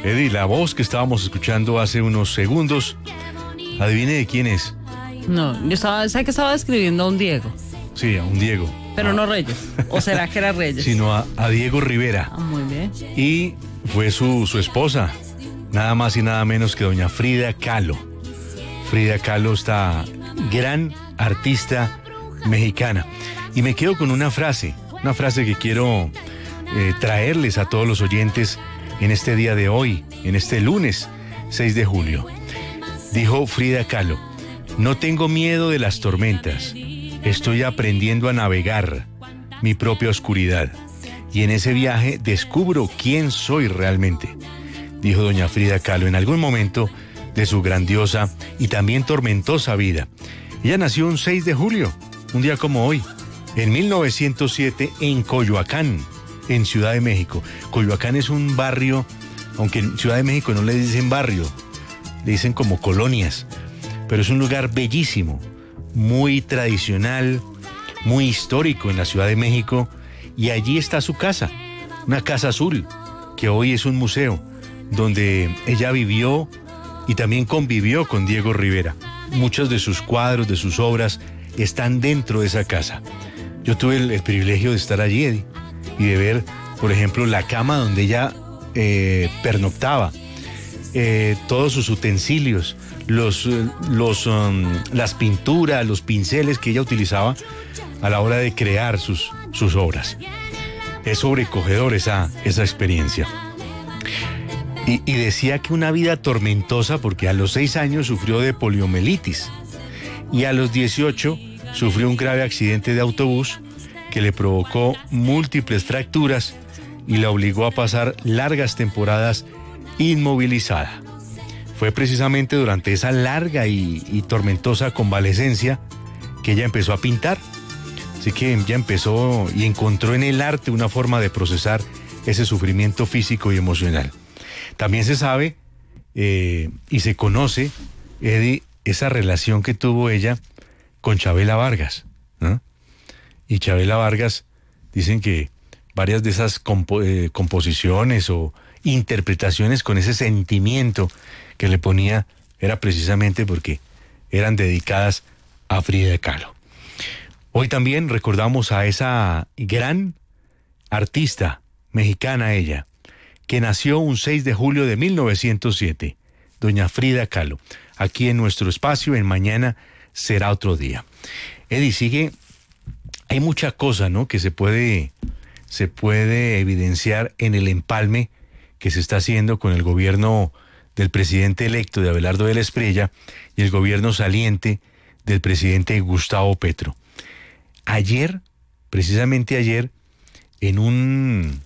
Eddie, la voz que estábamos escuchando hace unos segundos, adivine de quién es. No, sé que estaba escribiendo a un Diego. Sí, a un Diego. Pero no Reyes. ¿O será que era Reyes? Sino a Diego Rivera. Muy bien. Y fue su esposa, nada más y nada menos que doña Frida Kahlo. Frida Kahlo, esta gran artista mexicana. Y me quedo con una frase que quiero traerles a todos los oyentes en este día de hoy, en este lunes 6 de julio. Dijo Frida Kahlo: no tengo miedo de las tormentas, estoy aprendiendo a navegar mi propia oscuridad y en ese viaje descubro quién soy realmente, dijo doña Frida Kahlo en algún momento de su grandiosa y también tormentosa vida. Ella nació un 6 de julio, un día como hoy, en 1907 en Coyoacán, en Ciudad de México. Coyoacán es un barrio, aunque en Ciudad de México no le dicen barrio, le dicen como colonias, pero es un lugar bellísimo, muy tradicional, muy histórico en la Ciudad de México, y allí está su casa, una casa azul, que hoy es un museo, donde ella vivió y también convivió con Diego Rivera. Muchos de sus cuadros, de sus obras, están dentro de esa casa. Yo tuve el privilegio de estar allí, Eddie, y de ver, por ejemplo, la cama donde ella pernoctaba, todos sus utensilios, las pinturas, los pinceles que ella utilizaba a la hora de crear sus obras. Es sobrecogedor esa experiencia. Y decía que una vida tormentosa porque a los 6 años sufrió de poliomielitis y a los 18 sufrió un grave accidente de autobús que le provocó múltiples fracturas y la obligó a pasar largas temporadas inmovilizada. Fue precisamente durante esa larga y tormentosa convalecencia que ella empezó a pintar. Así que ella empezó y encontró en el arte una forma de procesar ese sufrimiento físico y emocional. También se sabe y se conoce, Eddie, esa relación que tuvo ella con Chavela Vargas, ¿no? Y Chavela Vargas, dicen que varias de esas composiciones o interpretaciones con ese sentimiento que le ponía era precisamente porque eran dedicadas a Frida Kahlo. Hoy también recordamos a esa gran artista mexicana, ella, que nació un 6 de julio de 1907, doña Frida Kahlo, aquí en nuestro espacio, en Mañana Será Otro Día. Eddie, hay mucha cosa, ¿no?, que se puede evidenciar en el empalme que se está haciendo con el gobierno del presidente electo de Abelardo de la Espriella y el gobierno saliente del presidente Gustavo Petro. Precisamente ayer, en un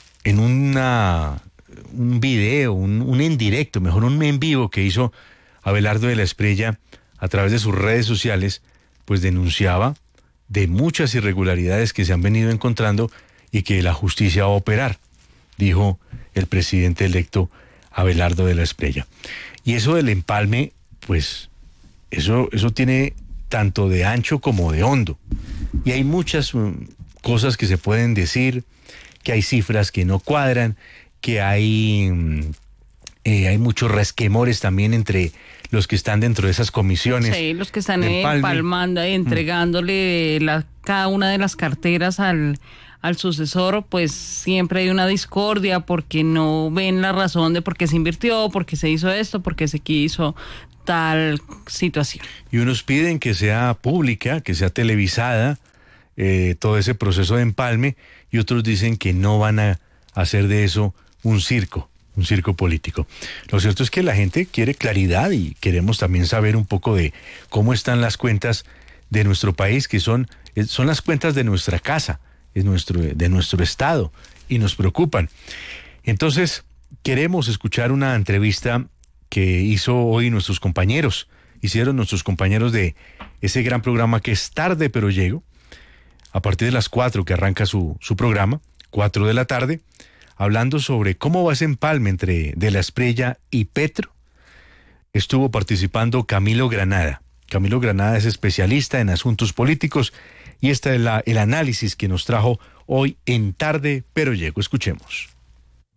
video, un en directo, mejor un en vivo que hizo Abelardo de la Espriella a través de sus redes sociales, pues denunciaba de muchas irregularidades que se han venido encontrando y que la justicia va a operar, dijo el presidente electo Abelardo de la Espriella. Y eso del empalme, pues eso tiene tanto de ancho como de hondo. Y hay muchas cosas que se pueden decir, que hay cifras que no cuadran, que hay muchos resquemores también entre los que están dentro de esas comisiones. Sí, los que están empalmando y entregándole cada una de las carteras al sucesor, pues siempre hay una discordia porque no ven la razón de por qué se invirtió, por qué se hizo esto, por qué se quiso tal situación. Y unos piden que sea pública, que sea televisada, todo ese proceso de empalme, y otros dicen que no van a hacer de eso un circo político. Lo cierto es que la gente quiere claridad y queremos también saber un poco de cómo están las cuentas de nuestro país, que son las cuentas de nuestra casa, de nuestro estado, y nos preocupan. Entonces, queremos escuchar una entrevista que hicieron nuestros compañeros de ese gran programa que es Tarde Pero Llego, a partir de las 4 que arranca su programa, 4 de la tarde, hablando sobre cómo va ese empalme entre De la Espriella y Petro. Estuvo participando Camilo Granada. Camilo Granada es especialista en asuntos políticos y este es el análisis que nos trajo hoy en Tarde Pero Llego. Escuchemos.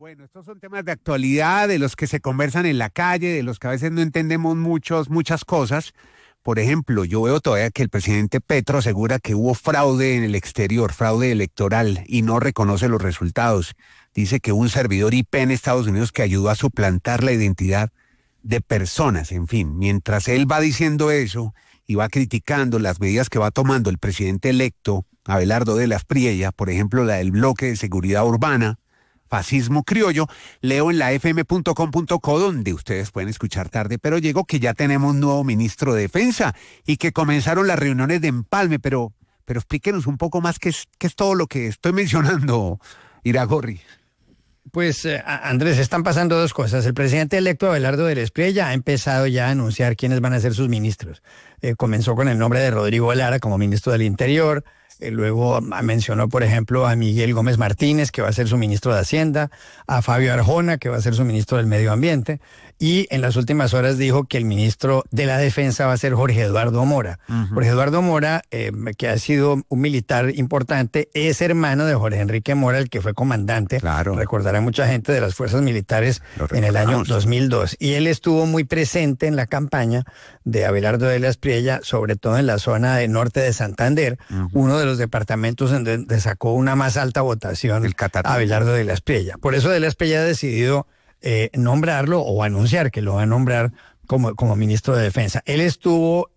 Bueno, estos son temas de actualidad, de los que se conversan en la calle, de los que a veces no entendemos muchas cosas. Por ejemplo, yo veo todavía que el presidente Petro asegura que hubo fraude en el exterior, fraude electoral, y no reconoce los resultados. Dice que hubo un servidor IP en Estados Unidos que ayudó a suplantar la identidad de personas. En fin, mientras él va diciendo eso y va criticando las medidas que va tomando el presidente electo, Abelardo de la Espriella, por ejemplo, la del bloque de seguridad urbana, fascismo criollo, leo en la fm.com.co, donde ustedes pueden escuchar Tarde Pero Llego, que ya tenemos nuevo ministro de Defensa y que comenzaron las reuniones de empalme, pero explíquenos un poco más qué es todo lo que estoy mencionando, Iragorri. Pues, Andrés, están pasando dos cosas. El presidente electo Abelardo de la Espriella ha empezado ya a anunciar quiénes van a ser sus ministros. Comenzó con el nombre de Rodrigo Lara como ministro del Interior. Luego mencionó, por ejemplo, a Miguel Gómez Martínez, que va a ser su ministro de Hacienda, a Fabio Arjona, que va a ser su ministro del Medio Ambiente, y en las últimas horas dijo que el ministro de la Defensa va a ser Jorge Eduardo Mora. Jorge Eduardo Mora, que ha sido un militar importante, es hermano de Jorge Enrique Mora, el que fue comandante, claro, recordará mucha gente, de las fuerzas militares en el año 2002. Y él estuvo muy presente en la campaña de Abelardo de la Espriella, sobre todo en la zona de norte de Santander, uno de los departamentos en donde sacó una más alta votación Abelardo de la Espriella. Por eso de la Espriella ha decidido nombrarlo o anunciar que lo va a nombrar como ministro de Defensa. Él estuvo,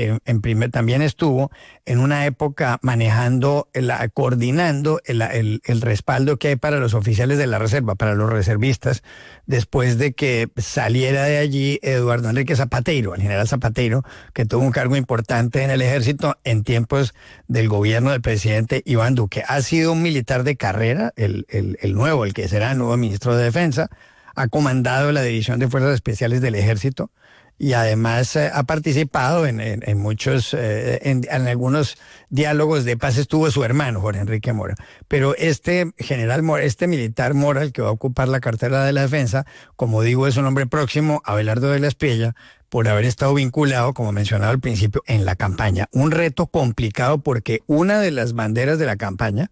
también estuvo en una época manejando, coordinando el respaldo que hay para los oficiales de la reserva, para los reservistas, después de que saliera de allí Eduardo Enrique Zapateiro, el general Zapateiro, que tuvo un cargo importante en el ejército en tiempos del gobierno del presidente Iván Duque. Ha sido un militar de carrera, el nuevo, el que será el nuevo ministro de Defensa. Ha comandado la División de Fuerzas Especiales del Ejército y además ha participado en muchos, en algunos diálogos de paz. Estuvo su hermano, Jorge Enrique Mora. Pero este general Mora, este militar Mora, el que va a ocupar la cartera de la Defensa, como digo, es un hombre próximo a Abelardo de la Espriella, por haber estado vinculado, como mencionaba al principio, en la campaña. Un reto complicado porque una de las banderas de la campaña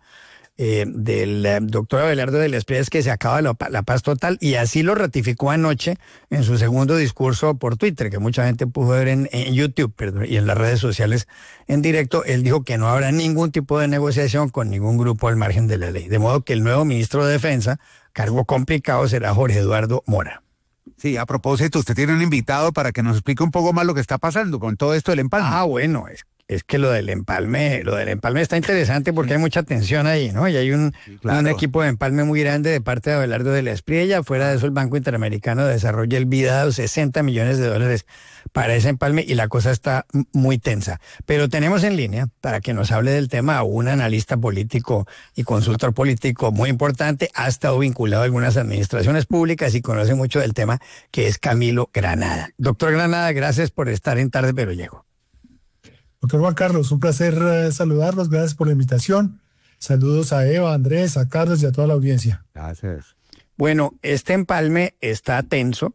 del doctor Abelardo de la Espriella es que se acaba la paz total, y así lo ratificó anoche en su segundo discurso por Twitter, que mucha gente pudo ver en YouTube, y en las redes sociales en directo. Él dijo que no habrá ningún tipo de negociación con ningún grupo al margen de la ley, de modo que el nuevo ministro de Defensa, cargo complicado, será Jorge Eduardo Mora. Sí, a propósito, usted tiene un invitado para que nos explique un poco más lo que está pasando con todo esto del empalme. Bueno, es que lo del empalme está interesante porque hay mucha tensión ahí, ¿no? Y hay un equipo de empalme muy grande de parte de Abelardo de la Espriella. Fuera de eso, el Banco Interamericano de Desarrollo, el BID, ha dado $60 millones para ese empalme y la cosa está muy tensa. Pero tenemos en línea, para que nos hable del tema, a un analista político y consultor político muy importante. Ha estado vinculado a algunas administraciones públicas y conoce mucho del tema, que es Camilo Granada. Doctor Granada, gracias por estar en Tarde Pero Llego. Doctor Juan Carlos, un placer saludarlos, gracias por la invitación. Saludos a Eva, a Andrés, a Carlos y a toda la audiencia. Gracias. Bueno, este empalme está tenso.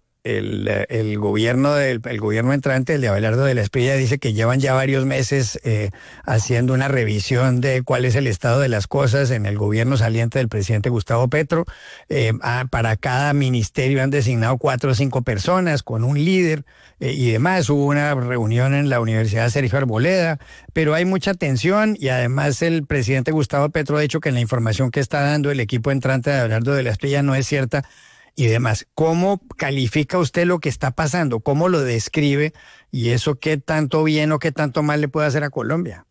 El gobierno entrante, el de Abelardo de la Espriella, dice que llevan ya varios meses haciendo una revisión de cuál es el estado de las cosas en el gobierno saliente del presidente Gustavo Petro. Para cada ministerio han designado 4 o 5 personas con un líder y demás. Hubo una reunión en la Universidad Sergio Arboleda, pero hay mucha tensión, y además el presidente Gustavo Petro ha dicho que la información que está dando el equipo entrante de Abelardo de la Espriella no es cierta y demás. ¿Cómo califica usted lo que está pasando? ¿Cómo lo describe? ¿Y eso qué tanto bien o qué tanto mal le puede hacer a Colombia?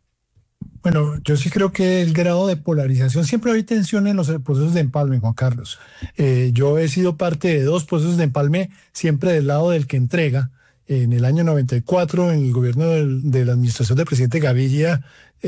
Bueno, yo sí creo que el grado de polarización, siempre hay tensión en los procesos de empalme, Juan Carlos. Yo he sido parte de 2 procesos de empalme, siempre del lado del que entrega. En el año 94, en el gobierno de la administración del presidente Gaviria,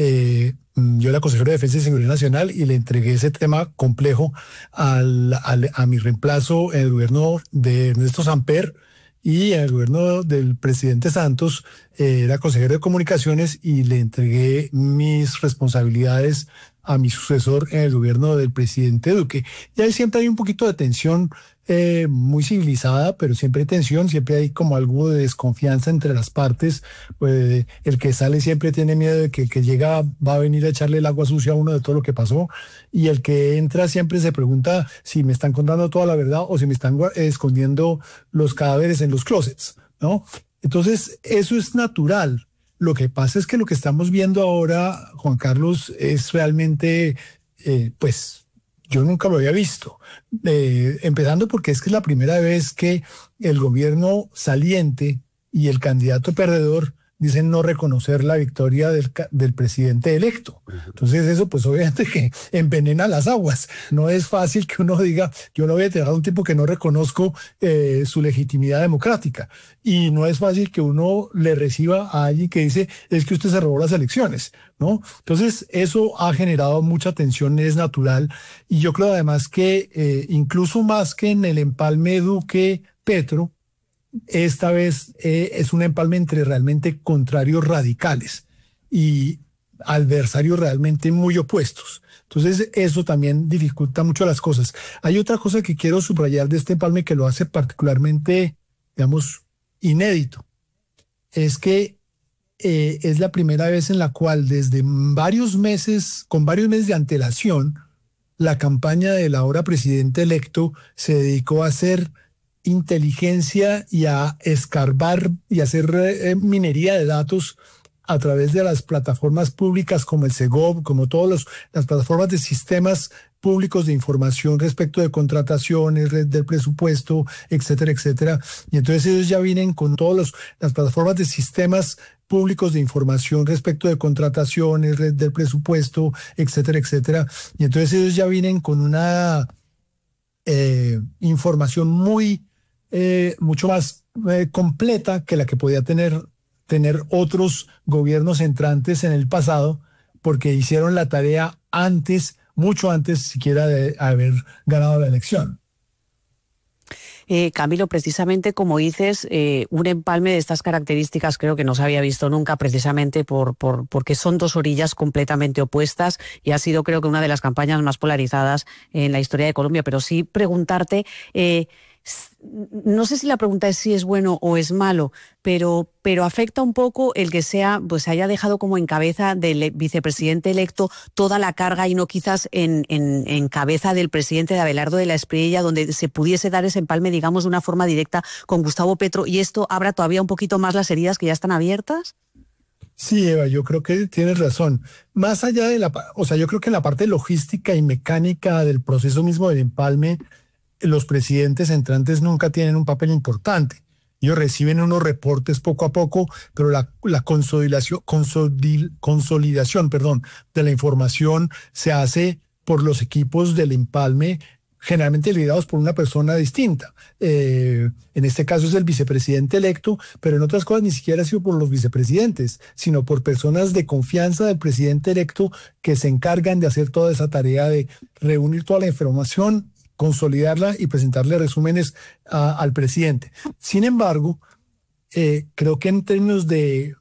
yo era consejero de Defensa y Seguridad Nacional y le entregué ese tema complejo a mi reemplazo en el gobierno de Ernesto Samper, y en el gobierno del presidente Santos era consejero de Comunicaciones y le entregué mis responsabilidades a mi sucesor en el gobierno del presidente Duque. Y ahí siempre hay un poquito de tensión, muy civilizada, pero siempre hay tensión, siempre hay como algo de desconfianza entre las partes. Pues, el que sale siempre tiene miedo de que el que llega va a venir a echarle el agua sucia a uno de todo lo que pasó, y el que entra siempre se pregunta si me están contando toda la verdad o si me están escondiendo los cadáveres en los closets, ¿no? Entonces, eso es natural. Lo que pasa es que lo que estamos viendo ahora, Juan Carlos, es realmente, pues, yo nunca lo había visto. Empezando porque es que es la primera vez que el gobierno saliente y el candidato perdedor dicen no reconocer la victoria del presidente electo. Entonces eso pues obviamente que envenena las aguas. No es fácil que uno diga, yo no voy a tener a un tipo que no reconozco su legitimidad democrática. Y no es fácil que uno le reciba a alguien que dice, es que usted se robó las elecciones, ¿no? Entonces eso ha generado mucha tensión, es natural. Y yo creo además que incluso más que en el empalme Duque-Petro, esta vez es un empalme entre realmente contrarios radicales y adversarios realmente muy opuestos. Entonces eso también dificulta mucho las cosas. Hay otra cosa que quiero subrayar de este empalme que lo hace particularmente, digamos, inédito. Es que es la primera vez en la cual desde varios meses, con varios meses de antelación, la campaña del ahora presidente electo se dedicó a hacer inteligencia y a escarbar y hacer minería de datos a través de las plataformas públicas como el Segov, como todas las plataformas de sistemas públicos de información respecto de contrataciones, red del presupuesto, etcétera, etcétera. Y entonces ellos ya vienen con todas las plataformas de sistemas públicos de información respecto de contrataciones, red del presupuesto, etcétera, etcétera. Y entonces ellos ya vienen con una información mucho más completa que la que podía tener otros gobiernos entrantes en el pasado, porque hicieron la tarea antes, mucho antes siquiera de haber ganado la elección. Camilo, precisamente como dices, un empalme de estas características creo que no se había visto nunca, precisamente porque son dos orillas completamente opuestas, y ha sido, creo que, una de las campañas más polarizadas en la historia de Colombia. Pero sí preguntarte, no sé si la pregunta es si es bueno o es malo, pero afecta un poco el que pues se haya dejado como en cabeza del vicepresidente electo toda la carga, y no quizás en cabeza del presidente de Abelardo de la Espriella, donde se pudiese dar ese empalme, digamos, de una forma directa con Gustavo Petro, y esto abra todavía un poquito más las heridas que ya están abiertas. Sí, Eva, yo creo que tienes razón. Más allá de yo creo que en la parte logística y mecánica del proceso mismo del empalme, los presidentes entrantes nunca tienen un papel importante. Ellos reciben unos reportes poco a poco, pero la consolidación de la información se hace por los equipos del empalme, generalmente liderados por una persona distinta. En este caso es el vicepresidente electo, pero en otras cosas ni siquiera ha sido por los vicepresidentes, sino por personas de confianza del presidente electo que se encargan de hacer toda esa tarea de reunir toda la información, consolidarla y presentarle resúmenes al presidente. Sin embargo, creo que en términos de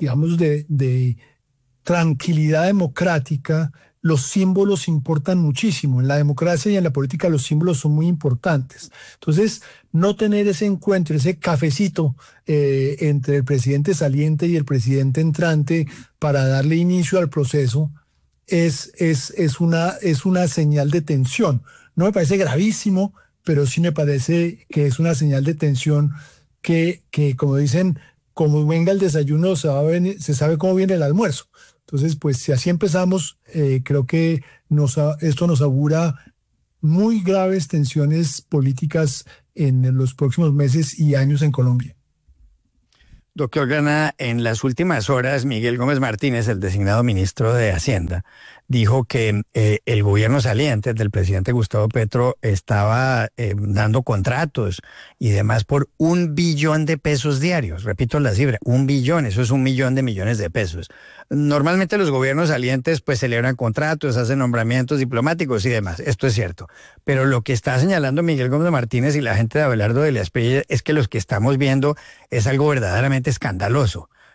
tranquilidad democrática, los símbolos importan muchísimo. En la democracia y en la política los símbolos son muy importantes. Entonces, no tener ese encuentro, ese cafecito entre el presidente saliente y el presidente entrante para darle inicio al proceso es una señal de tensión. No me parece gravísimo, pero sí me parece que es una señal de tensión que como dicen, como venga el desayuno, se sabe cómo viene el almuerzo. Entonces, pues si así empezamos, creo que esto nos augura muy graves tensiones políticas en los próximos meses y años en Colombia. Doctor Grana, en las últimas horas, Miguel Gómez Martínez, el designado ministro de Hacienda, dijo que el gobierno saliente del presidente Gustavo Petro estaba dando contratos y demás por $1 billón de pesos diarios. Repito la cifra, 1 billón, eso es 1 millón de millones de pesos. Normalmente los gobiernos salientes pues celebran contratos, hacen nombramientos diplomáticos y demás, esto es cierto. Pero lo que está señalando Miguel Gómez Martínez y la gente de Abelardo de la Espriella es que lo que estamos viendo es algo verdaderamente escandaloso.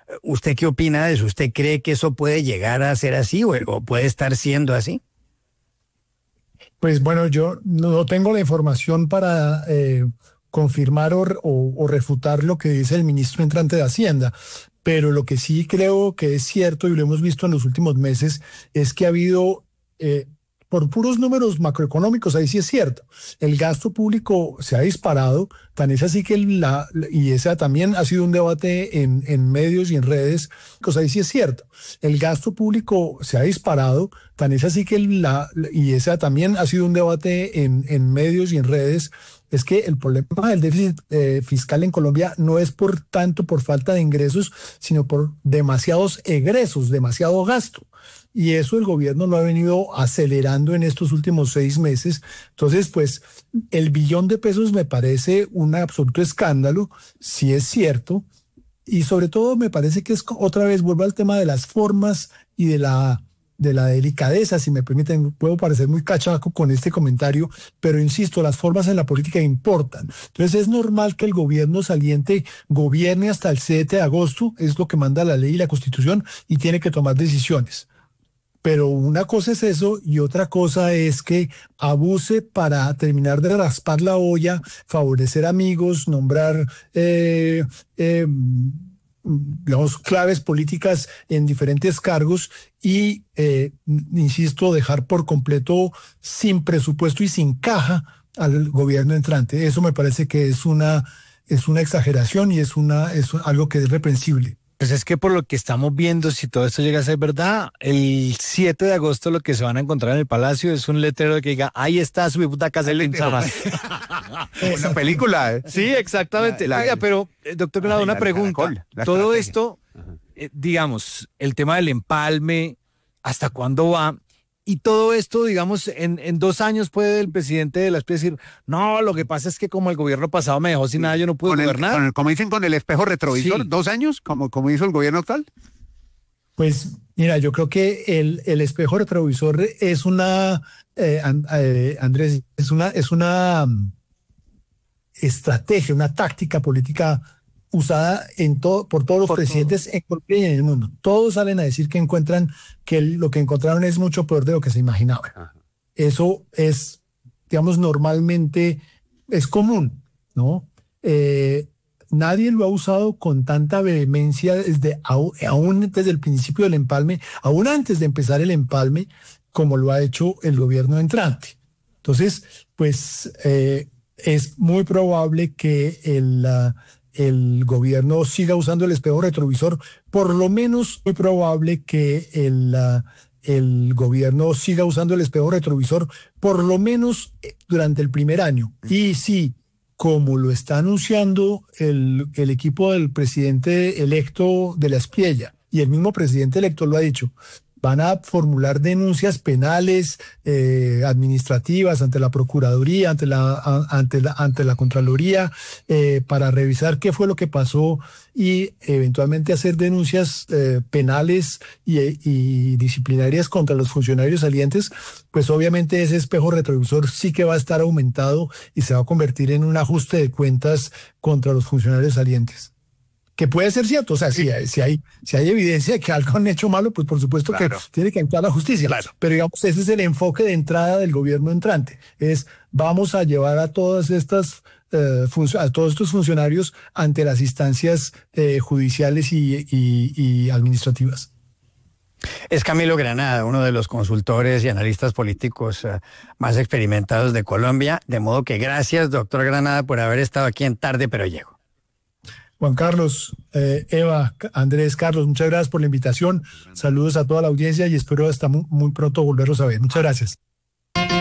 ¿Usted qué opina de eso? ¿Usted cree que eso puede llegar a ser así o puede estar siendo así? Pues bueno, yo no tengo la información para confirmar o refutar lo que dice el ministro entrante de Hacienda, pero lo que sí creo que es cierto y lo hemos visto en los últimos meses es que ha habido, por puros números macroeconómicos, ahí sí es cierto, el gasto público se ha disparado, tan es así que y esa también ha sido un debate en medios y en redes, pues ahí sí es cierto, el gasto público se ha disparado, tan es así que y esa también ha sido un debate en medios y en redes, es que el problema del déficit fiscal en Colombia no es por tanto por falta de ingresos, sino por demasiados egresos, demasiado gasto. Y eso el gobierno lo ha venido acelerando en estos últimos 6 meses. Entonces, pues, el billón de pesos me parece un absoluto escándalo, si es cierto. Y sobre todo me parece que es, otra vez, vuelvo al tema de las formas y de la delicadeza, si me permiten, puedo parecer muy cachaco con este comentario, pero insisto, las formas en la política importan. Entonces es normal que el gobierno saliente gobierne hasta el 7 de agosto, es lo que manda la ley y la Constitución, y tiene que tomar decisiones. Pero una cosa es eso y otra cosa es que abuse para terminar de raspar la olla, favorecer amigos, nombrar digamos, claves políticas en diferentes cargos y, insisto, dejar por completo sin presupuesto y sin caja al gobierno entrante. Eso me parece que es una exageración y es algo que es reprensible. Pues es que por lo que estamos viendo, si todo esto llega a ser verdad, el 7 de agosto lo que se van a encontrar en el Palacio es un letrero que diga, ahí está su puta casa del Insama. Una película, ¿eh? Sí, exactamente. Oiga, pero, doctor Granado, una pregunta. Todo esto, digamos, el tema del empalme, ¿hasta cuándo va? Y todo esto, digamos, en 2 años puede el presidente de la SPIE decir, no, lo que pasa es que como el gobierno pasado me dejó sin nada, yo no pude gobernar. Como dicen, con el espejo retrovisor, Sí. 2 años, como hizo el gobierno actual. Pues mira, yo creo que el espejo retrovisor es Andrés, es una estrategia, una táctica política usada por todos los presidentes en Colombia y en el mundo. Todos salen a decir que lo que encontraron es mucho peor de lo que se imaginaba. Ajá. Eso es, digamos, normalmente es común, ¿no? Nadie lo ha usado con tanta vehemencia aún desde el principio del empalme, aún antes de empezar el empalme, como lo ha hecho el gobierno entrante. Entonces, pues es muy probable que el gobierno siga usando el espejo retrovisor, por lo menos muy probable que el gobierno siga usando el espejo retrovisor, por lo menos durante el primer año. Y sí, como lo está anunciando el equipo del presidente electo de la SPIELLA, y el mismo presidente electo lo ha dicho, van a formular denuncias penales, administrativas ante la Procuraduría, ante la Contraloría, para revisar qué fue lo que pasó y eventualmente hacer denuncias penales y disciplinarias contra los funcionarios salientes. Pues obviamente ese espejo retrovisor sí que va a estar aumentado y se va a convertir en un ajuste de cuentas contra los funcionarios salientes. Que puede ser cierto, o sea, sí. si hay evidencia de que algo han hecho malo, pues por supuesto que tiene que actuar la justicia. Claro. Pero digamos, ese es el enfoque de entrada del gobierno entrante. Vamos a llevar a todas estas a todos estos funcionarios ante las instancias judiciales y administrativas. Es Camilo Granada, uno de los consultores y analistas políticos más experimentados de Colombia, de modo que gracias, doctor Granada, por haber estado aquí en Tarde Pero Llego. Juan Carlos, Eva, Andrés, Carlos, muchas gracias por la invitación. Saludos a toda la audiencia y espero hasta muy pronto volverlos a ver. Muchas gracias.